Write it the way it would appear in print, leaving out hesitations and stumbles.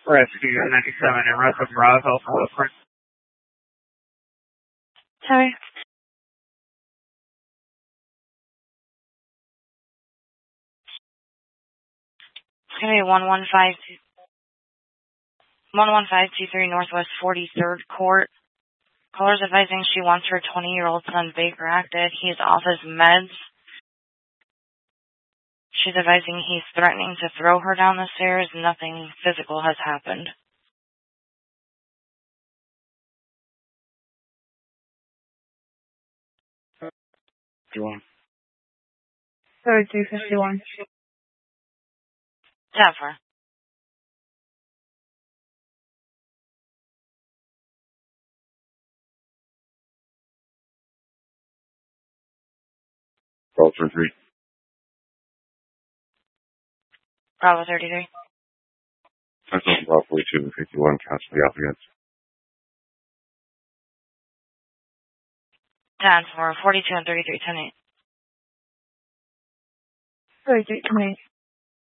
Rescue 97 and Russell Bravo footprint. Sorry. It's going to be 11523 Northwest 43rd Court. Caller's advising she wants her 20-year-old son Baker acted. He's off his meds. She's advising he's threatening to throw her down the stairs. Nothing physical has happened. Sorry, 351. Tap her. Call for 3. Bravo 33. That's on Bravo 4251, cancel the applicants. 10 for 42 and 33, 10-8. 33, 10-8.